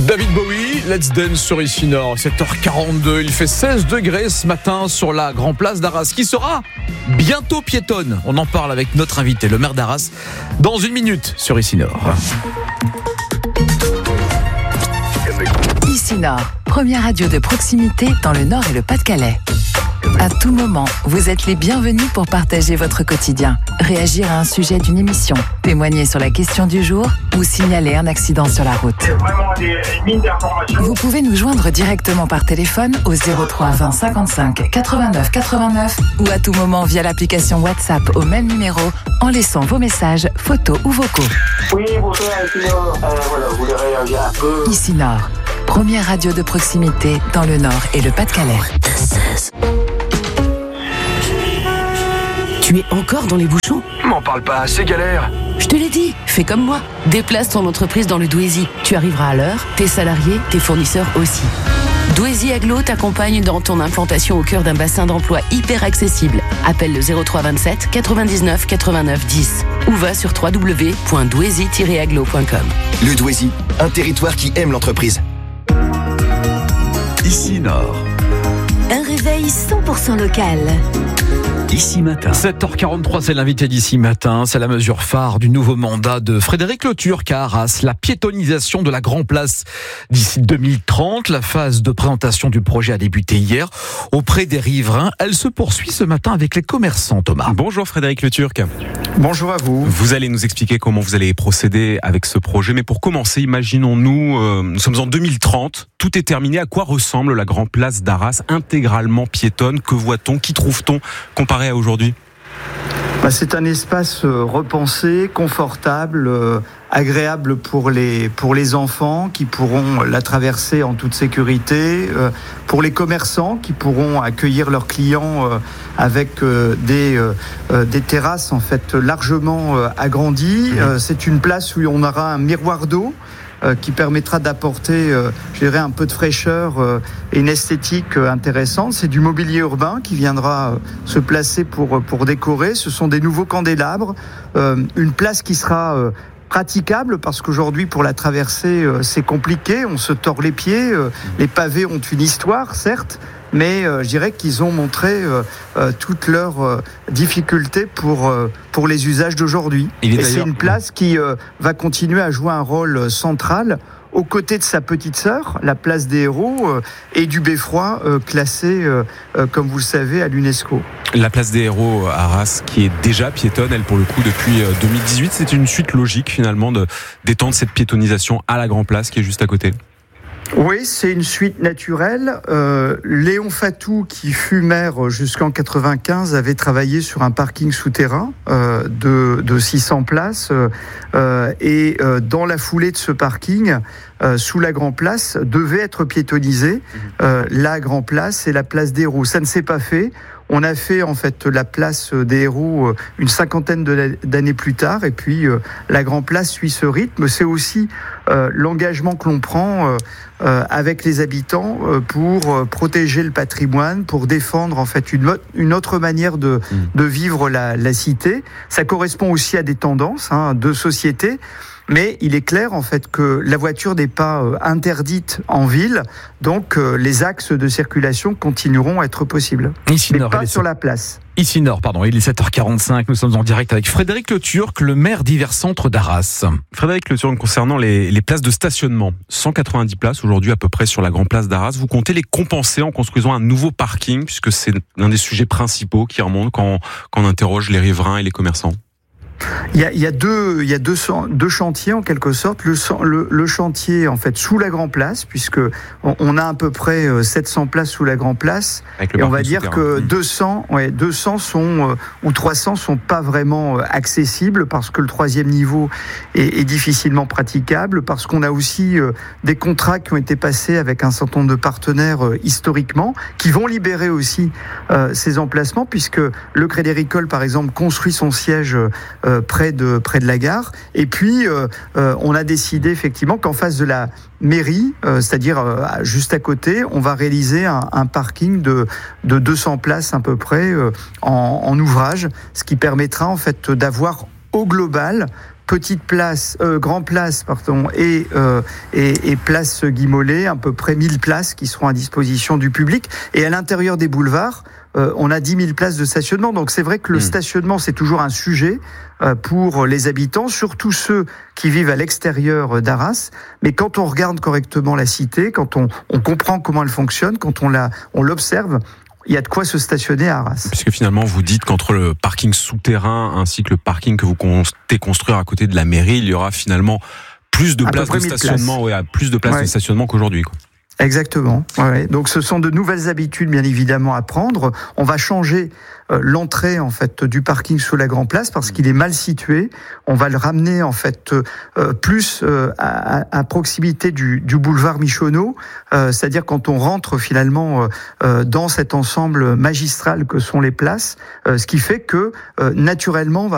David Bowie, Let's Dance sur Ici Nord, 7h42. Il fait 16 degrés ce matin sur la Grand Place d'Arras, qui sera bientôt piétonne. On en parle avec notre invité, le maire d'Arras, dans une minute sur Ici Nord. Ici Nord, première radio de proximité dans le Nord et le Pas-de-Calais. À tout moment, vous êtes les bienvenus pour partager votre quotidien, réagir à un sujet d'une émission, témoigner sur la question du jour ou signaler un accident sur la route. Vous pouvez nous joindre directement par téléphone au 03 20 55 89 89 ou à tout moment via l'application WhatsApp au même numéro en laissant vos messages, photos ou vocaux. Oui, bonjour, Ici Nord. Voilà, vous voulez réagir un peu. Ici Nord, première radio de proximité dans le Nord et le Pas-de-Calais. Tu es encore dans les bouchons ? M'en parle pas, c'est galère. Je te l'ai dit, fais comme moi. Déplace ton entreprise dans le Douaisis. Tu arriveras à l'heure, tes salariés, tes fournisseurs aussi. Douaisis Agglo t'accompagne dans ton implantation au cœur d'un bassin d'emploi hyper accessible. Appelle le 03 27 99 89 10 ou va sur www.douaisis-agglo.com. Le Douaisis, un territoire qui aime l'entreprise. Ici Nord. Un réveil 100% local. Ici Matin. 7h43, c'est l'invité d'Ici Matin. C'est la mesure phare du nouveau mandat de Frédéric Leturc à Arras. La piétonisation de la Grand Place d'ici 2030. La phase de présentation du projet a débuté hier auprès des riverains. Elle se poursuit ce matin avec les commerçants, Thomas. Bonjour Frédéric Leturc. Bonjour à vous. Vous allez nous expliquer comment vous allez procéder avec ce projet. Mais pour commencer, imaginons-nous, nous sommes en 2030. Tout est terminé. À quoi ressemble la Grand Place d'Arras intégralement piétonne? Que voit-on? Qui trouve-t-on comparé à aujourd'hui? C'est un espace repensé, confortable, agréable pour les enfants qui pourront la traverser en toute sécurité, pour les commerçants qui pourront accueillir leurs clients avec des terrasses en fait largement agrandies. C'est une place où on aura un miroir d'eau qui permettra d'apporter, je dirais, un peu de fraîcheur et une esthétique intéressante. C'est du mobilier urbain qui viendra se placer pour décorer. Ce sont des nouveaux candélabres, une place qui sera praticable parce qu'aujourd'hui pour la traverser c'est compliqué, on se tord les pieds, les pavés ont une histoire certes, mais je dirais qu'ils ont montré toutes leurs difficultés pour les usages d'aujourd'hui. Et c'est une place qui va continuer à jouer un rôle central aux côtés de sa petite sœur, la place des Héros, et du Beffroi, classée, comme vous le savez, à l'UNESCO. La place des Héros à Arras, qui est déjà piétonne, elle pour le coup depuis 2018, c'est une suite logique finalement d'étendre cette piétonisation à la Grand Place qui est juste à côté. Oui, c'est une suite naturelle. Léon Fatou, qui fut maire jusqu'en 95, avait travaillé sur un parking souterrain de 600 places. Et dans la foulée de ce parking, sous la Grand Place, devait être piétonisée la Grand Place et la place des Héros. Ça ne s'est pas fait. On a fait en fait la place des Héros une cinquantaine d'années plus tard, et puis la Grand Place suit ce rythme. C'est aussi l'engagement que l'on prend avec les habitants pour protéger le patrimoine, pour défendre en fait une autre manière de vivre la cité. Ça correspond aussi à des tendances de société. Mais il est clair en fait que la voiture n'est pas interdite en ville, donc les axes de circulation continueront à être possibles. Ici mais Nord, pas sur la place. Ici Nord, pardon, il est 7h45, nous sommes en direct avec Frédéric Leturc, le maire d'Hiver Centre d'Arras. Frédéric Leturc, concernant les places de stationnement, 190 places aujourd'hui à peu près sur la Grand Place d'Arras, vous comptez les compenser en construisant un nouveau parking, puisque c'est l'un des sujets principaux qui remontent quand on interroge les riverains et les commerçants? Il y a deux chantiers en quelque sorte. Le chantier en fait sous la Grand Place, puisque on a à peu près 700 places sous la Grand Place, et on va dire que 200 sont ou 300 sont pas vraiment accessibles parce que le troisième niveau est difficilement praticable, parce qu'on a aussi des contrats qui ont été passés avec un certain nombre de partenaires historiquement qui vont libérer aussi ces emplacements, puisque le Crédit Agricole par exemple construit son siège près de la gare. Et puis, on a décidé effectivement qu'en face de la mairie, c'est-à-dire juste à côté, on va réaliser un parking de 200 places à peu près en ouvrage, ce qui permettra en fait d'avoir au global Grand Place, et Place Guy-Mollet, à peu près 1000 places qui seront à disposition du public. Et à l'intérieur des boulevards, on a 10 000 places de stationnement. Donc c'est vrai que le stationnement, c'est toujours un sujet pour les habitants, surtout ceux qui vivent à l'extérieur d'Arras. Mais quand on regarde correctement la cité, quand on comprend comment elle fonctionne, quand on l'observe, il y a de quoi se stationner à Arras. Puisque finalement, vous dites qu'entre le parking souterrain ainsi que le parking que vous comptez construire à côté de la mairie, il y aura finalement plus de places de stationnement, plus de places de stationnement qu'aujourd'hui, quoi. Exactement. Ouais. Donc ce sont de nouvelles habitudes, bien évidemment, à prendre. On va changer l'entrée en fait du parking sous la Grand Place parce qu'il est mal situé. On va le ramener en fait plus à proximité du boulevard Michonneau, c'est-à-dire quand on rentre finalement dans cet ensemble magistral que sont les places, ce qui fait que naturellement on va